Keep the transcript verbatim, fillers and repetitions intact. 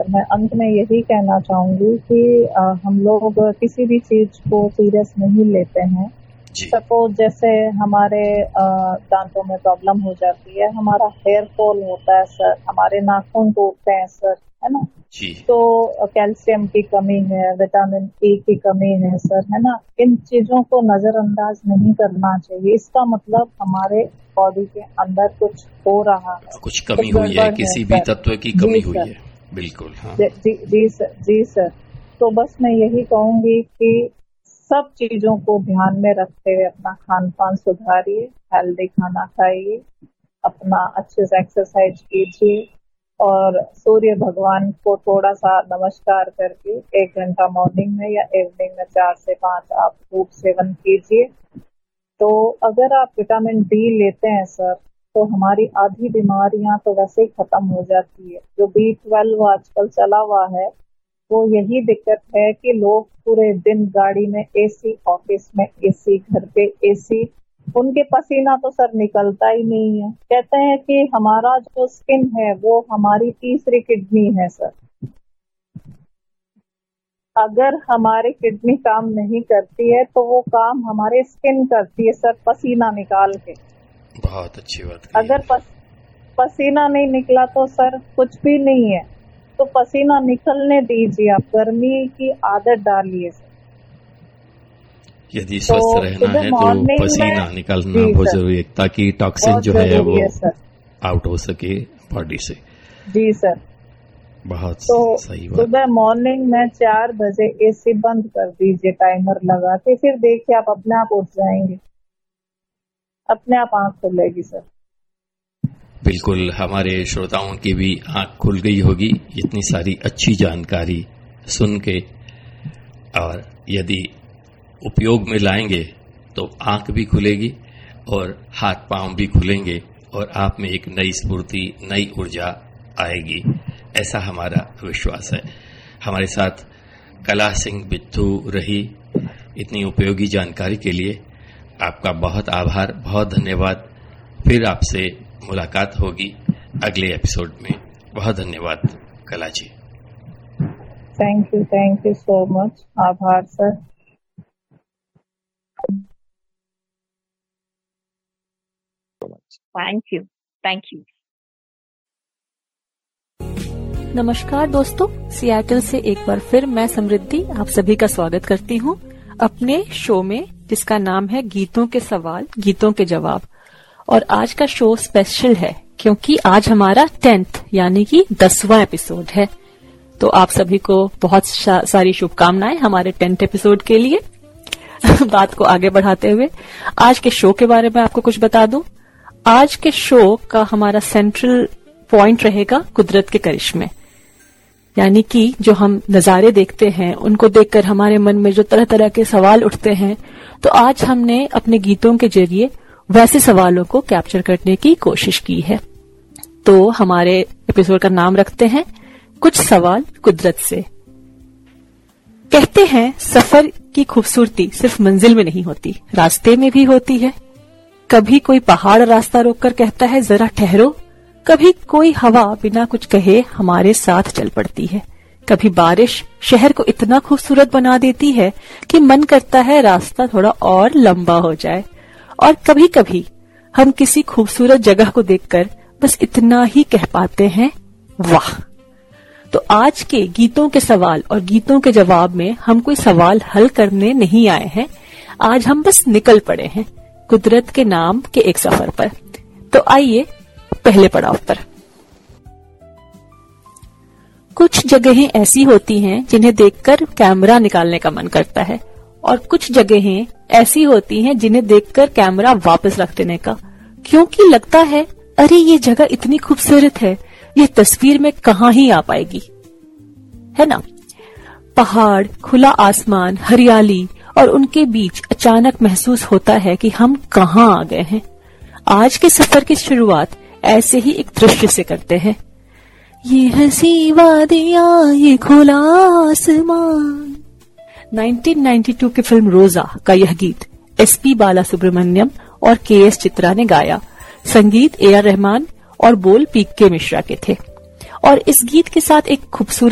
मैं अंत में यही कहना चाहूंगी कि आ, हम लोग किसी भी चीज को सीरियस नहीं लेते हैं। सपोज जैसे हमारे आ, दांतों में प्रॉब्लम हो जाती है, हमारा हेयर फॉल होता है सर, हमारे नाखून टूटते हैं सर, है ना, तो कैल्शियम की कमी है, विटामिन ए की कमी है सर, है ना, इन चीजों को नजरअंदाज नहीं करना चाहिए। इसका मतलब हमारे बॉडी के अंदर कुछ हो रहा है, कुछ कमी हुई है, किसी भी तत्व की कमी हुई है। बिल्कुल हाँ। जी जी सर, जी सर। तो बस मैं यही कहूंगी कि सब चीजों को ध्यान में रखते हुए अपना खान पान सुधारिए, हेल्दी खाना खाइए, अपना अच्छे से एक्सरसाइज कीजिए और सूर्य भगवान को थोड़ा सा नमस्कार करके एक घंटा मॉर्निंग में या इवनिंग में चार से पांच आप फ्रूट सेवन कीजिए। तो अगर आप विटामिन डी लेते हैं सर, तो हमारी आधी बीमारियां तो वैसे ही खत्म हो जाती है। जो बी ट्वेल्व आजकल चला हुआ है, वो यही दिक्कत है कि लोग पूरे दिन गाड़ी में एसी, ऑफिस में एसी, घर पे एसी, उनके पसीना तो सर निकलता ही नहीं है। कहते हैं कि हमारा जो स्किन है वो हमारी तीसरी किडनी है सर। अगर हमारी किडनी काम नहीं करती है तो वो काम हमारे स्किन करती है सर, पसीना निकाल के। बहुत अच्छी बात। अगर पस, पसीना नहीं निकला तो सर कुछ भी नहीं है। तो पसीना निकलने दीजिए, आप गर्मी की आदत डालिए सर। यदि स्वस्थ तो रहना है तो पसीना निकालना बहुत जरूरी है, ताकि टॉक्सिन जो है वो आउट हो सके बॉडी से। जी सर, बहुत तो सही बात। सुबह मॉर्निंग में चार बजे एसी बंद कर दीजिए टाइमर लगा के, फिर देखिए आप अपने आप उठ जाएंगे, अपने आप आंख खुलेगी सर। बिल्कुल, हमारे श्रोताओं की भी आंख खुल गई होगी इतनी सारी अच्छी जानकारी सुन के, और यदि उपयोग में लाएंगे तो आंख भी खुलेगी और हाथ पांव भी खुलेंगे और आप में एक नई स्फूर्ति, नई ऊर्जा आएगी, ऐसा हमारा विश्वास है। हमारे साथ कला सिंह बिट्टू रही। इतनी उपयोगी जानकारी के लिए आपका बहुत आभार, बहुत धन्यवाद। फिर आपसे मुलाकात होगी अगले एपिसोड में। बहुत धन्यवाद कला जी। Thank you, thank you so much. आभार sir. Thank you, thank you. नमस्कार दोस्तों, सिएटल से एक बार फिर मैं समृद्धि आप सभी का स्वागत करती हूँ अपने शो में, जिसका नाम है गीतों के सवाल, गीतों के जवाब। और आज का शो स्पेशल है क्योंकि आज हमारा टेंथ यानी कि दसवां एपिसोड है। तो आप सभी को बहुत सारी शुभकामनाएं हमारे टेंथ एपिसोड के लिए। बात को आगे बढ़ाते हुए आज के शो के बारे में आपको कुछ बता दूं। आज के शो का हमारा सेंट्रल पॉइंट रहेगा कुदरत के करिश्मे, यानी कि जो हम नजारे देखते हैं उनको देखकर हमारे मन में जो तरह तरह के सवाल उठते हैं, तो आज हमने अपने गीतों के जरिए वैसे सवालों को कैप्चर करने की कोशिश की है। तो हमारे एपिसोड का नाम रखते हैं कुछ सवाल कुदरत से। कहते हैं सफर की खूबसूरती सिर्फ मंजिल में नहीं होती, रास्ते में भी होती है। कभी कोई पहाड़ रास्ता रोककर कहता है जरा ठहरो, कभी कोई हवा बिना कुछ कहे हमारे साथ चल पड़ती है। कभी बारिश शहर को इतना खूबसूरत बना देती है कि मन करता है रास्ता थोड़ा और लंबा हो जाए। और कभी कभी हम किसी खूबसूरत जगह को देखकर बस इतना ही कह पाते हैं, वाह। तो आज के गीतों के सवाल और गीतों के जवाब में हम कोई सवाल हल करने नहीं आए हैं। आज हम बस निकल पड़े हैं कुदरत के नाम के एक सफर पर। तो आइए पहले पड़ाव पर। कुछ जगहें ऐसी होती हैं जिन्हें देखकर कैमरा निकालने का मन करता है, और कुछ जगहें ऐसी होती हैं जिन्हें देखकर कैमरा वापस रख देने का, क्योंकि लगता है अरे ये जगह इतनी खूबसूरत है, ये तस्वीर में कहाँ ही आ पाएगी, है ना। पहाड़, खुला आसमान, हरियाली, और उनके बीच अचानक महसूस होता है कि हम कहाँ आ गए हैं। आज के सफर की शुरुआत ऐसे ही एक दृश्य से करते हैं। ये हंसी वादियां, ये खुला आसमान। उन्नीस सौ बानवे की फिल्म रोजा का यह गीत एसपी बालासुब्रमण्यम और के एस चित्रा ने गाया। संगीत ए आर रहमान और बोल पी के मिश्रा के थे। और इस गीत के साथ एक खूबसूरत